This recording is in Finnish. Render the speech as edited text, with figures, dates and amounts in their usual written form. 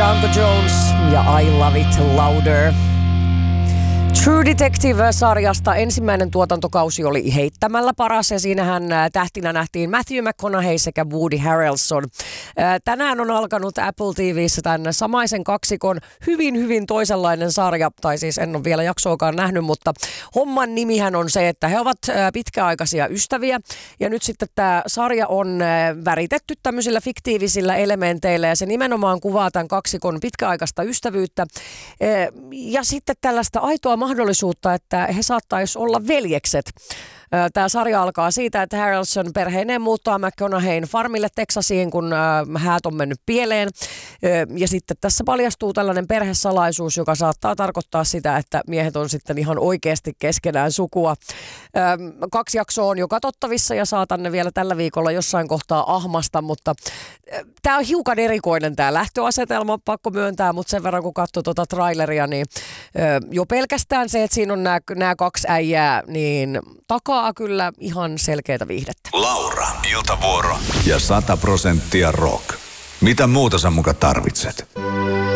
Danko Jones ja I Love It Louder. True Detective-sarjasta ensimmäinen tuotantokausi oli heittämällä paras ja siinähän tähtinä nähtiin Matthew McConaughey sekä Woody Harrelson. Tänään on alkanut Apple TV:ssä tämän samaisen kaksikon hyvin toisenlainen sarja, tai siis en ole vielä jaksoakaan nähnyt, mutta homman nimihän on se, että he ovat pitkäaikaisia ystäviä ja nyt sitten tämä sarja on väritetty tämmöisillä fiktiivisillä elementeillä ja se nimenomaan kuvaa tämän kaksikon pitkäaikaista ystävyyttä ja sitten tällaista aitoa mahdollisuutta, että he saattaisi olla veljekset. Tämä sarja alkaa siitä, että Harrelson perheineen muuttaa McConaugheyn farmille Texasiin, kun häät on mennyt pieleen. Ja sitten tässä paljastuu tällainen perhesalaisuus, joka saattaa tarkoittaa sitä, että miehet on sitten ihan oikeasti keskenään sukua. 2 jaksoa on jo katsottavissa ja saatan ne vielä tällä viikolla jossain kohtaa ahmasta, mutta tämä on hiukan erikoinen tämä lähtöasetelma, pakko myöntää, mutta sen verran kun katsoi tuota traileria, niin jo pelkästään se, että siinä on nämä 2 äijää, niin takaa kyllä ihan selkeätä viihdettä. Laura, iltavuoro ja 100% rock. Mitä muuta sä muka tarvitset?